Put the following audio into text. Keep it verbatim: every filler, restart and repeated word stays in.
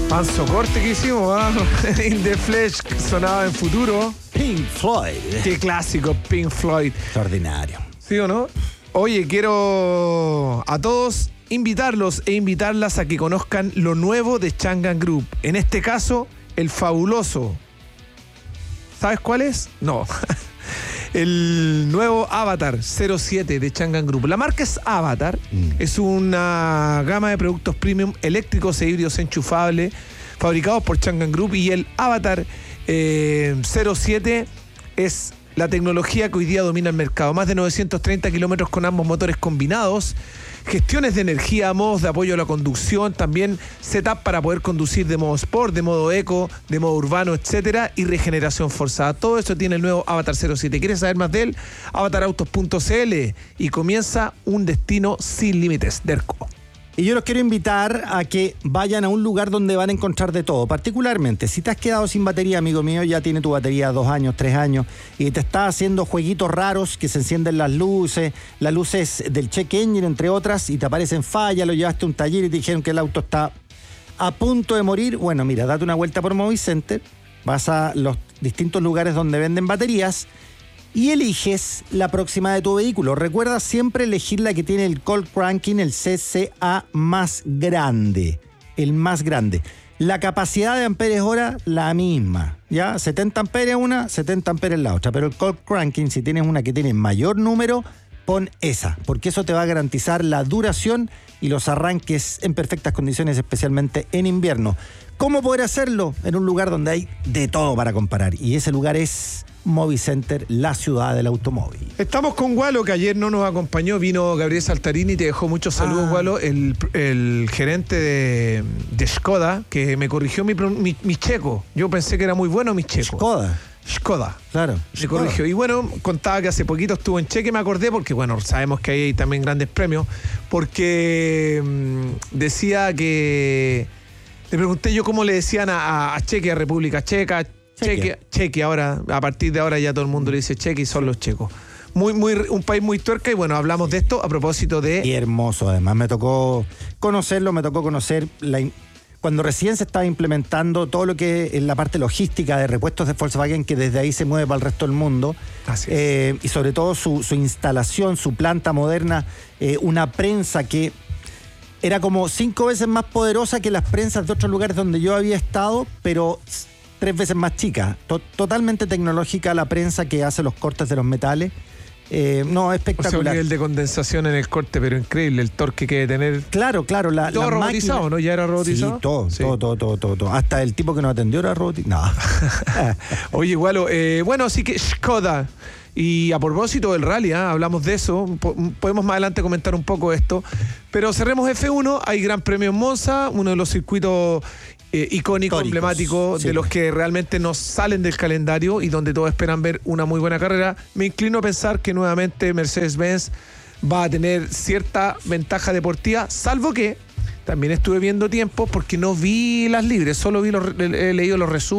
Manso corte que hicimos, ¿ah? In the Flesh sonaba en futuro. Pink Floyd. Qué clásico, Pink Floyd. Extraordinario. ¿Sí o no? Oye, quiero a todos invitarlos e invitarlas a que conozcan lo nuevo de Changan Group. En este caso, el fabuloso. ¿Sabes cuál es? No. El nuevo Avatar cero siete de Changan Group. La marca es Avatar, mm. es una gama de productos premium eléctricos e híbridos enchufables fabricados por Changan Group, y el Avatar eh, cero siete es la tecnología que hoy día domina el mercado. Más de novecientos treinta kilómetros con ambos motores combinados, gestiones de energía, modos de apoyo a la conducción, también setup para poder conducir de modo sport, de modo eco, de modo urbano, etcétera, y regeneración forzada. Todo eso tiene el nuevo Avatar cero siete. ¿Quieres saber más de él? avatar autos punto c l, y comienza un destino sin límites. Derco. Y yo los quiero invitar a que vayan a un lugar donde van a encontrar de todo. Particularmente, si te has quedado sin batería, amigo mío, ya tiene tu batería dos años, tres años, y te está haciendo jueguitos raros que se encienden las luces, las luces del check engine, entre otras, y te aparecen fallas, lo llevaste a un taller y te dijeron que el auto está a punto de morir. Bueno, mira, date una vuelta por Movicenter, vas a los distintos lugares donde venden baterías y eliges la próxima de tu vehículo. Recuerda siempre elegir la que tiene el cold cranking, el C C A más grande. El más grande. La capacidad de amperes hora, la misma. ¿Ya? setenta amperes una, setenta amperes la otra. Pero el cold cranking, si tienes una que tiene mayor número, pon esa. Porque eso te va a garantizar la duración y los arranques en perfectas condiciones, especialmente en invierno. ¿Cómo poder hacerlo? En un lugar donde hay de todo para comparar. Y ese lugar es Movicenter, la ciudad del automóvil. Estamos con Gualo, que ayer no nos acompañó. Vino Gabriel Saltarini y te dejó muchos saludos, ah. Gualo, el, el gerente de, de Skoda, que me corrigió mi, mi, mi checo. Yo pensé que era muy bueno mi checo. Skoda. Skoda. Claro. Me corrigió. Y bueno, contaba que hace poquito estuvo en Cheque, me acordé, porque bueno, sabemos que ahí hay también grandes premios, porque mmm, decía que... Le pregunté yo cómo le decían a, a Cheque, a República Checa, Cheque, Cheque, ahora, a partir de ahora ya todo el mundo le dice Cheque y son los checos. Muy, muy, un país muy tuerca, y bueno, hablamos de esto a propósito de... Y hermoso, además, me tocó conocerlo, me tocó conocer la... cuando recién se estaba implementando todo lo que es la parte logística de repuestos de Volkswagen, que desde ahí se mueve para el resto del mundo. Así es. Eh, y sobre todo su, su instalación, su planta moderna, eh, una prensa que era como cinco veces más poderosa que las prensas de otros lugares donde yo había estado, pero tres veces más chica. To- totalmente tecnológica la prensa que hace los cortes de los metales. Eh, no, espectacular. O sea, un nivel de condensación en el corte, pero increíble, el torque que debe tener. Claro, claro. La, todo la robotizado, máquina... ¿no? Ya era robotizado. Sí, todo, sí. todo, todo, todo, todo, todo. Hasta el tipo que nos atendió era robotizado. No. Oye, Gualo, eh, bueno, así que Skoda. Y a propósito del rally, ¿eh? Hablamos de eso, po- podemos más adelante comentar un poco esto, pero cerremos F uno, hay Gran Premio en Monza, uno de los circuitos eh, icónicos, emblemáticos, sí, de los que realmente nos salen del calendario y donde todos esperan ver una muy buena carrera. Me inclino a pensar que nuevamente Mercedes-Benz va a tener cierta ventaja deportiva, salvo que también estuve viendo tiempos porque no vi las libres, solo vi los, he leído los resúmenes.